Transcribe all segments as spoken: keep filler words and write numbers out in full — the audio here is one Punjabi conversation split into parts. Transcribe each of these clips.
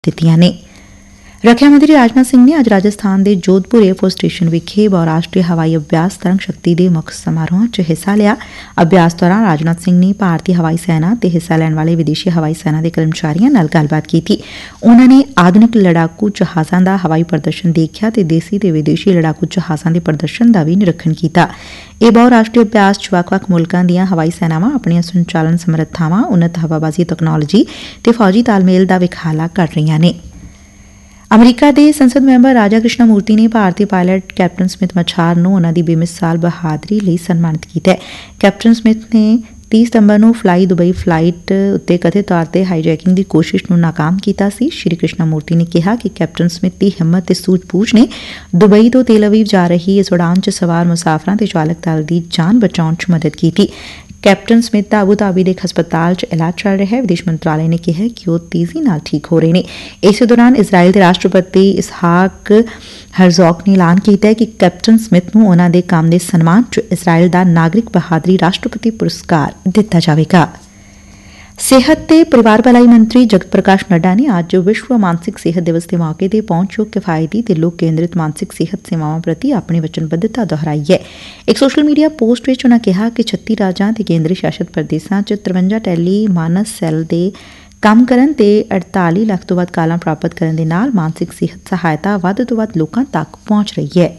ਦਿੱਤੀਆਂ ਨੇ। ਰੱਖਿਆ ਮੰਤਰੀ ਰਾਜਨਾਥ ਸਿੰਘ ਨੇ ਅੱਜ ਰਾਜਸਥਾਨ ਦੇ ਜੋਧਪੁਰ ਏਅਰਫੋਰਸ ਸਟੇਸ਼ਨ ਵਿਖੇ ਬਹੁਰਾਸ਼ਟਰੀ ਹਵਾਈ ਅਭਿਆਸ ਤਰੰਗ ਸ਼ਕਤੀ ਦੇ ਮੁੱਖ ਸਮਾਰੋਹ 'ਚ ਹਿੱਸਾ ਲਿਆ। ਅਭਿਆਸ ਦੌਰਾਨ ਰਾਜਨਾਥ ਸਿੰਘ ਨੇ ਭਾਰਤੀ ਹਵਾਈ ਸੈਨਾ ਤੇ ਹਿੱਸਾ ਲੈਣ ਵਾਲੇ ਵਿਦੇਸ਼ੀ ਹਵਾਈ ਸੈਨਾ ਦੇ ਕਰਮਚਾਰੀਆਂ ਨਾਲ ਗੱਲਬਾਤ ਕੀਤੀ। ਉਨੂਾਂ ਨੇ ਆਧੁਨਿਕ ਲੜਾਕੂ ਜਹਾਜ਼ਾਂ ਦਾ ਹਵਾਈ ਪ੍ਰਦਰਸ਼ਨ ਦੇਖਿਆ ਤੇ ਦੇਸੀ ਤੇ ਵਿਦੇਸ਼ੀ ਲੜਾਕੂ ਜਹਾਜ਼ਾਂ ਦੇ ਪ੍ਰਦਰਸ਼ਨ ਦਾ ਵੀ ਨਿਰੀਖਣ ਕੀਤਾ। ਇਹ ਬਹੁਰਾਸ਼ਟਰੀ ਅਭਿਆਸ 'ਚ ਵੱਖ-ਵੱਖ ਮੁਲਕਾਂ ਦੀਆਂ ਹਵਾਈ ਸੈਨਾਵਾਂ ਆਪਣੀਆਂ ਸੰਚਾਲਨ ਸਮਰੱਥਾਵਾਂ, ਉੱਨਤ ਹਵਾਬਾਜ਼ੀ ਤਕਨਾਲੋਜੀ ਤੇ ਫੌਜੀ ਤਾਲਮੇਲ ਦਾ ਵਿਖਾਲਾ ਕਰ ਰਹੀਆਂ ਨੇ। ਅਮਰੀਕਾ ਦੇ ਸੰਸਦ ਮੈਂਬਰ ਰਾਜਾ ਕ੍ਰਿਸ਼ਨਾ ਮੂਰਤੀ ਨੇ ਭਾਰਤੀ ਪਾਇਲਟ ਕੈਪਟਨ ਸਮਿਥ ਮਛਾਰ ਨੂੰ ਉਨ੍ਹਾਂ ਦੀ ਬੇਮਿਸਾਲ ਬਹਾਦਰੀ ਲਈ ਸਨਮਾਨਿਤ ਕੀਤਾ ਹੈ। ਕੈਪਟਨ ਸਮਿਥ ਨੇ ਤੀਹ ਸਤੰਬਰ ਨੂੰ ਫਲਾਈ ਦੁਬਈ ਫਲਾਈਟ ਉੱਤੇ ਕਥਿਤ ਤੌਰ ਤੇ ਹਾਈਜੈਕਿੰਗ ਦੀ ਕੋਸ਼ਿਸ਼ ਨੂੰ ਨਾਕਾਮ ਕੀਤਾ ਸੀ। ਸ਼੍ਰੀ ਕ੍ਰਿਸ਼ਨਾ ਮੂਰਤੀ ਨੇ ਕਿਹਾ ਕਿ ਕੈਪਟਨ ਸਮਿਥ ਦੀ ਹਿੰਮਤ ਤੇ ਸੂਝ-ਬੂਝ ਨੇ ਦੁਬਈ ਤੋਂ ਤੇਲ ਅਵੀਵ ਜਾ ਰਹੀ ਇਸ ਉਡਾਨ 'ਚ ਸਵਾਰ ਮੁਸਾਫਰਾਂ ਤੇ ਚਾਲਕ ਦਲ ਦੀ ਜਾਨ ਬਚਾਉਣ 'ਚ ਮਦਦ ਕੀਤੀ। ਕੈਪਟਨ ਸਮਿਥ ਦਾ ਅਬੂ ਧਾਬੀ ਦੇ ਇੱਕ ਹਸਪਤਾਲ 'ਚ ਇਲਾਜ ਚੱਲ ਰਿਹਾ ਹੈ। ਵਿਦੇਸ਼ ਮੰਤਰਾਲੇ ਨੇ ਕਿਹਾ ਕਿ ਉਹ ਤੇਜ਼ੀ ਨਾਲ ਠੀਕ ਹੋ ਰਹੇ ਨੇ। ਇਸੇ ਦੌਰਾਨ ਇਜ਼ਰਾਈਲ ਦੇ ਰਾਸ਼ਟਰਪਤੀ ਇਸਹਾਕ ਹਰਜ਼ੋਗ ਨੇ ਐਲਾਨ ਕੀਤਾ ਕਿ ਕੈਪਟਨ ਸਮਿਥ ਨੂੰ ਉਨ੍ਹਾਂ ਦੇ ਕੰਮ ਦੇ ਸਨਮਾਨ 'ਚ ਇਜ਼ਰਾਈਲ ਦਾ ਨਾਗਰਿਕ ਬਹਾਦਰੀ ਰਾਸ਼ਟਰਪਤੀ ਪੁਰਸਕਾਰ ਦਿੱਤਾ ਜਾਵੇਗਾ। ਸਿਹਤ ਤੇ ਪਰਿਵਾਰ ਭਲਾਈ ਮੰਤਰੀ ਜਗਤ ਪ੍ਰਕਾਸ਼ ਨੱਡਾ ਨੇ ਅੱਜ ਵਿਸ਼ਵ ਮਾਨਸਿਕ ਸਿਹਤ ਦਿਵਸ ਦੇ ਮੌਕੇ ਤੇ ਪਹੁੰਚਯੋਗ, ਕਿਫਾਇਤੀ ਤੇ ਲੋਕ ਕੇਂਦਰਿਤ ਮਾਨਸਿਕ ਸਿਹਤ ਸੇਵਾਵਾਂ ਪ੍ਰਤੀ ਆਪਣੀ ਵਚਨਬੱਧਤਾ ਦੁਹਰਾਈ ਹੈ। ਇੱਕ ਸੋਸ਼ਲ ਮੀਡੀਆ ਪੋਸਟ ਵਿੱਚ ਉਨ੍ਹਾਂ ਕਿਹਾ ਕਿ ਛੱਤੀ ਰਾਜਾਂ ਤੇ ਕੇਂਦਰੀ ਸ਼ਾਸਤ ਪ੍ਰਦੇਸ਼ਾਂ 'ਚ ਤਰਵੰਜਾ ਟੈਲੀ ਮਾਨਸ ਸੈੱਲ ਦੇ ਕੰਮ ਕਰਨ ਤੇ ਅੜਤਾਲੀ ਲੱਖ ਤੋਂ ਵੱਧ ਕਾਲਾਂ ਪ੍ਰਾਪਤ ਕਰਨ ਦੇ ਨਾਲ ਮਾਨਸਿਕ ਸਿਹਤ ਸਹਾਇਤਾ ਵੱਧ ਤੋਂ ਵੱਧ ਲੋਕਾਂ ਤੱਕ ਪਹੁੰਚ ਰਹੀ ਹੈ।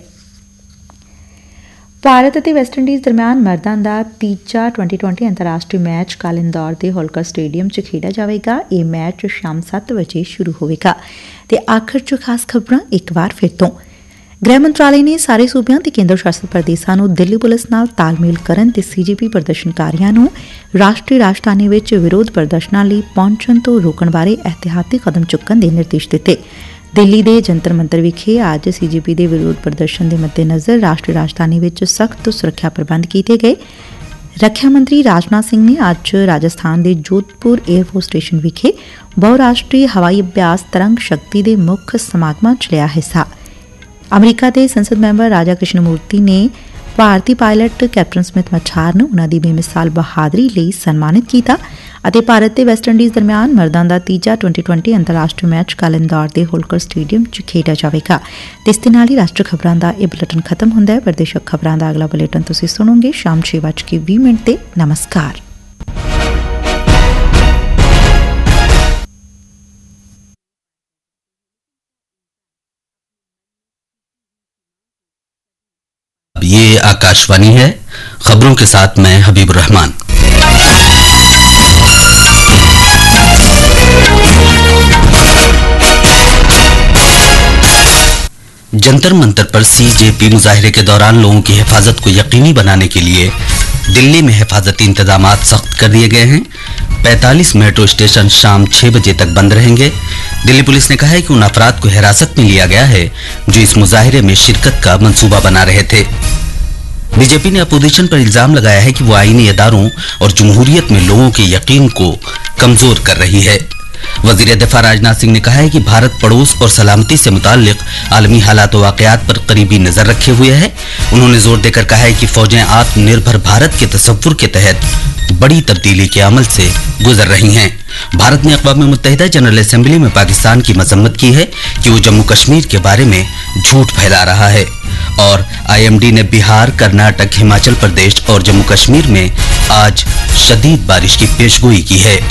ਭਾਰਤ ਅਤੇ ਵੈਸਟਇੰਡੀਜ਼ ਦਰਮਿਆਨ ਮਰਦਾਂ ਦਾ ਤੀਜਾ ਟਵੈਂਟੀ ਟਵੈਂਟੀ ਅੰਤਰਰਾਸ਼ਟਰੀ ਮੈਚ ਕੱਲ੍ਹ ਇੰਦੌਰ ਦੇ ਹੋਲਕਰ ਸਟੇਡੀਅਮ 'ਚ ਖੇਡਿਆ ਜਾਵੇਗਾ। ਇਹ ਮੈਚ ਸ਼ਾਮ ਸੱਤ ਵਜੇ ਸ਼ੁਰੂ ਹੋਵੇਗਾ। ਤੇ ਆਖਰ 'ਚ ਖਾਸ ਖਬਰਾਂ ਇੱਕ ਵਾਰ ਫਿਰ ਤੋਂ। ਗ੍ਰਹਿ ਮੰਤਰਾਲੇ ਨੇ ਸਾਰੇ ਸੂਬਿਆਂ ਤੇ ਕੇਂਦਰ ਸ਼ਾਸਤ ਪ੍ਰਦੇਸ਼ਾਂ ਨੂੰ ਦਿੱਲੀ ਪੁਲਿਸ ਨਾਲ ਤਾਲਮੇਲ ਕਰਨ ਤੇ ਸੀ ਜੀ ਪੀ ਪ੍ਰਦਰਸ਼ਨਕਾਰੀਆਂ ਨੂੰ ਰਾਸ਼ਟਰੀ ਰਾਜਧਾਨੀ ਵਿੱਚ ਵਿਰੋਧ ਪ੍ਰਦਰਸ਼ਨਾਂ ਲਈ ਪਹੁੰਚਣ ਤੋਂ ਰੋਕਣ ਬਾਰੇ ਇਹਤਿਆਤੀ ਕਦਮ ਚੁੱਕਣ ਦੇ ਨਿਰਦੇਸ਼ ਦਿੱਤੇ। ਦਿੱਲੀ ਦੇ ਜੰਤਰ ਮੰਤਰ ਵਿਖੇ ਅੱਜ ਸੀ ਜੀ ਪੀ ਦੇ ਵਿਰੋਧ ਪ੍ਰਦਰਸ਼ਨ ਦੇ ਮੱਦੇਨਜ਼ਰ ਰਾਸ਼ਟਰੀ ਰਾਜਧਾਨੀ ਵਿੱਚ ਸਖਤ ਸੁਰੱਖਿਆ ਪ੍ਰਬੰਧ ਕੀਤੇ ਗਏ। ਰੱਖਿਆ ਮੰਤਰੀ ਰਾਜਨਾਥ ਸਿੰਘ ਨੇ ਅੱਜ ਰਾਜਸਥਾਨ ਦੇ ਜੋਧਪੁਰ ਏਅਰਫੋਰਸ ਸਟੇਸ਼ਨ ਵਿਖੇ ਬਹੁਰਾਸ਼ਟਰੀ ਹਵਾਈ ਅਭਿਆਸ ਤਰੰਗ ਸ਼ਕਤੀ ਦੇ ਮੁੱਖ ਸਮਾਗਮਾਂ 'ਚ ਲਿਆ ਹਿੱਸਾ। ਅਮਰੀਕਾ ਦੇ ਸੰਸਦ ਮੈਂਬਰ ਰਾਜਾ ਕ੍ਰਿਸ਼ਨਾ ਮੂਰਤੀ ਨੇ ਭਾਰਤੀ ਪਾਇਲਟ ਕੈਪਟਨ ਸਮਿਥ ਮਛਾਰ ਨੂੰ ਉਨ੍ਹਾਂ ਦੀ ਬੇਮਿਸਾਲ ਬਹਾਦਰੀ ਲਈ ਸਨਮਾਨਿਤ ਕੀਤਾ। ਅਤੇ ਭਾਰਤ ਤੇ ਵੈਸਟਇੰਡੀਜ਼ ਦਰਮਿਆਨ ਮਰਦਾਂ ਦਾ ਤੀਜਾ ਟਵੈਂਟੀ ਟਵੈਂਟੀ ਅੰਤਰਰਾਸ਼ਟਰੀ ਮੈਚ ਕੱਲ੍ਹ ਇੰਦੌਰ ਦੇ ਹੋਲਕਰ ਸਟੇਡੀਅਮ 'ਚ ਖੇਡਿਆ ਜਾਵੇਗਾ। ਤੇ ਇਸ ਦੇ ਨਾਲ ਹੀ ਰਾਸ਼ਟਰੀ ਖਬਰਾਂ ਦਾ ਇਹ ਬੁਲੇਟਿਨ ਖਤਮ ਹੁੰਦਾ ਹੈ। ਵਿਦੇਸ਼ਕ ਖਬਰਾਂ ਦਾ ਅਗਲਾ ਬੁਲੇਟਿਨ ਤੁਸੀਂ ਸੁਣੋਗੇ ਸ਼ਾਮ ਛੇ ਵੱਜ ਕੇ ਵੀਹ ਮਿੰਟ ਤੇ। ਨਮਸਕਾਰ। ये आकाशवाणी है। खबरों के साथ मैं हबीबुर रहमान। जंतर मंतर पर सी जे पी मुजाहिरे के दौरान लोगों की हिफाजत को यकीनी बनाने के लिए दिल्ली में हिफाजती इंतजाम सख्त कर दिए गए हैं। पैंतालीस मेट्रो स्टेशन शाम छह बजे तक बंद रहेंगे। दिल्ली पुलिस ने कहा है कि उन अफराद को हिरासत में लिया गया है जो इस मुजाहिरे में शिरकत का मंसूबा बना रहे थे। बीजेपी ने अपोजिशन पर इल्जाम लगाया है कि वो आईनी इदारों और जमहूरियत में लोगों के यकीन को कमजोर कर रही है। वजीर दिफा राजनाथ सिंह ने कहा है कि भारत पड़ोस और सलामती से मुताल्लिक आलमी हालात व वाक़यात पर करीबी नजर रखे हुए है। उन्होंने जोर देकर कहा है कि फौजें आत्मनिर्भर भारत के तसव्वुर के तहत बड़ी तब्दीली के अमल से गुजर रही हैं। भारत ने अक़वाम मुत्तहिदा जनरल असेंबली में पाकिस्तान की मजम्मत की है कि वो जम्मू कश्मीर के बारे में झूठ फैला रहा है। और आई एम डी ने बिहार, कर्नाटक, हिमाचल प्रदेश और जम्मू कश्मीर में आज शदीद बारिश की पेशगोई की है।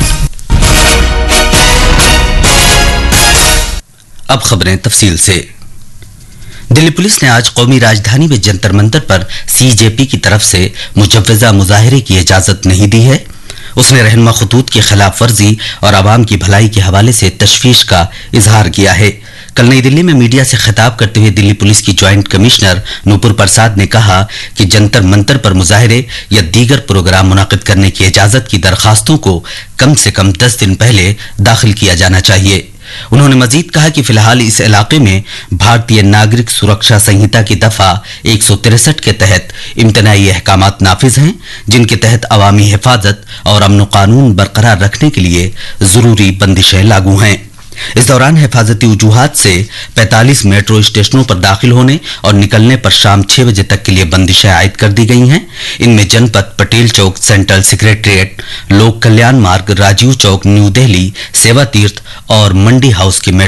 अब खबरें तफसील से। दिल्ली पुलिस ने आज कौमी राजधानी में जंतर मंतर पर सी जे पी की तरफ से मुजव्वजा मुजाहिरे की इजाजत नहीं दी है। उसने रहनुमा खतूत की खिलाफ वर्जी और आवाम की भलाई के हवाले से तशवीश का इजहार किया है। कल नई दिल्ली में मीडिया से खिताब करते हुए दिल्ली पुलिस की ज्वाइंट कमिश्नर नूपुर प्रसाद ने कहा कि जंतर मंतर पर मुजाहिरे या दीगर प्रोग्राम मुनाकिद करने की इजाजत की दरखास्तों को कम से कम दस दिन पहले दाखिल किया जाना चाहिए। उन्होंने मजीद कहा कि फिलहाल इस इलाके में भारतीय नागरिक सुरक्षा संहिता की दफा एक सौ तिरसठ के तहत इम्तनाई अहकामात नाफिज हैं, जिनके तहत अवामी हिफाजत और अमन कानून बरकरार रखने के लिए जरूरी बंदिशें लागू हैं। इस दौरान हिफाजती वजूहात से पैंतालीस मेट्रो स्टेशनों पर दाखिल होने और निकलने पर शाम छह बजे तक के लिए बंदिशें आयद कर दी गई हैं। इनमें जनपथ, पटेल चौक, सेंट्रल सेक्रेटरिएट, लोक कल्याण मार्ग, राजीव चौक, न्यू दिल्ली, सेवा तीर्थ और मंडी हाउस की